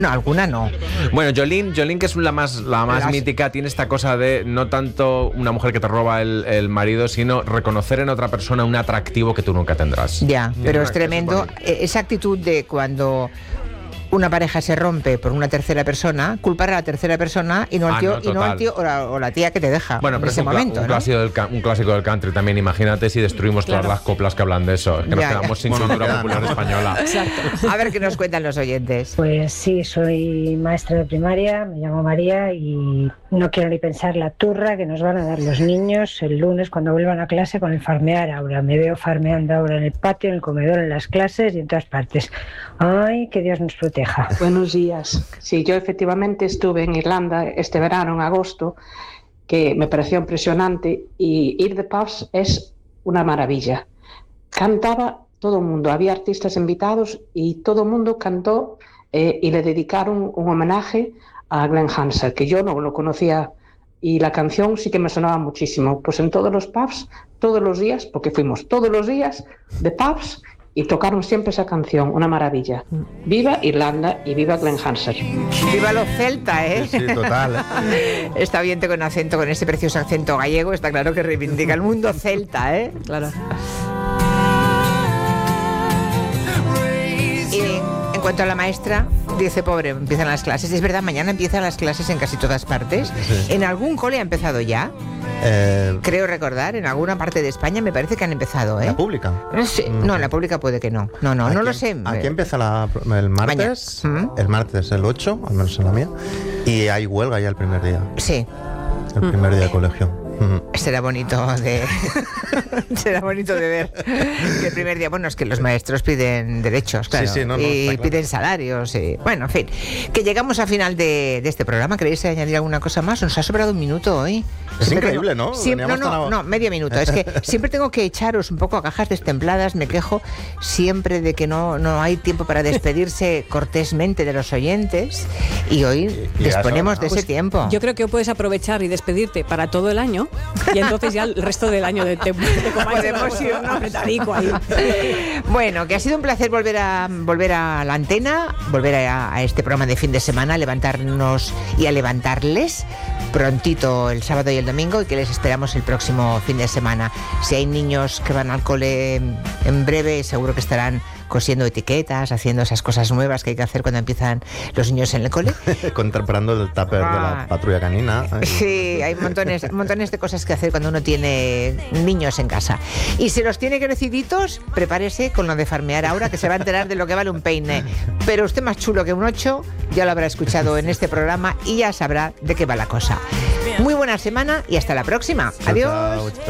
No, alguna no. Bueno, Jolene, que es la más mítica, tiene esta cosa de no tanto una mujer que te roba el marido, sino reconocer en otra persona un atractivo que tú nunca tendrás. Ya, pero es tremendo esa actitud de cuando una pareja se rompe por una tercera persona, culpar a la tercera persona y no al tío, o la tía que te deja. Bueno, pero en ese momento, un clásico del country también. Imagínate si destruimos todas las coplas que hablan de eso, que nos quedamos sin cultura popular española. Exacto. A ver qué nos cuentan los oyentes. Pues sí, soy maestra de primaria, me llamo María y no quiero ni pensar la turra que nos van a dar los niños el lunes cuando vuelvan a clase con el farmear ahora. Me veo farmeando ahora en el patio, en el comedor, en las clases y en todas partes. Ay, que Dios nos proteja. Buenos días. Sí, yo efectivamente estuve en Irlanda este verano, en agosto, que me pareció impresionante, y ir de pubs es una maravilla. Cantaba todo el mundo, había artistas invitados y todo el mundo cantó y le dedicaron un homenaje a Glen Hansard, que yo no lo conocía, y la canción sí que me sonaba muchísimo. Pues en todos los pubs, todos los días, porque fuimos todos los días de pubs, y tocaron siempre esa canción, una maravilla. Viva Irlanda y viva Glen Hansard. Viva los celtas, ¿eh? Sí, total. Está bien con acento, con ese precioso acento gallego, está claro que reivindica el mundo celta, ¿eh? Claro. Y en cuanto a la maestra, dice, pobre, empiezan las clases. Es verdad, mañana empiezan las clases en casi todas partes. Sí. ¿En algún cole ha empezado ya? Creo recordar, en alguna parte de España me parece que han empezado, ¿eh? ¿La pública? No sé, no, en la pública puede que no. No lo sé. Aquí empieza el martes, el martes el 8, al menos en la mía, y hay huelga ya el primer día. Sí. El primer día de colegio. Será bonito de ver que el primer día, bueno, es que los maestros piden derechos, claro, y piden salarios, y, bueno, en fin, que llegamos al final de este programa. ¿Queréis añadir alguna cosa más? Nos ha sobrado un minuto hoy. Es increíble, ¿no? No, medio minuto. Es que siempre tengo que echaros un poco a cajas destempladas. Me quejo siempre de que no hay tiempo para despedirse cortésmente de los oyentes, y hoy disponemos de ese tiempo. Yo creo que puedes aprovechar y despedirte para todo el año, y entonces ya el resto del año de podemos ir apretadico ahí. Bueno, que ha sido un placer volver a la antena, volver a este programa de fin de semana, a levantarnos y a levantarles prontito el sábado y el domingo, y que les esperamos el próximo fin de semana. Si hay niños que van al cole en breve, seguro que estarán cosiendo etiquetas, haciendo esas cosas nuevas que hay que hacer cuando empiezan los niños en el cole. Preparando el tupper de la patrulla canina. Sí, hay montones de cosas que hacer cuando uno tiene niños en casa. Y si los tiene creciditos, prepárese con lo de farmear ahora, que se va a enterar de lo que vale un peine. Pero usted, más chulo que un 8, ya lo habrá escuchado en este programa y ya sabrá de qué va la cosa. Muy buena semana y hasta la próxima. Adiós.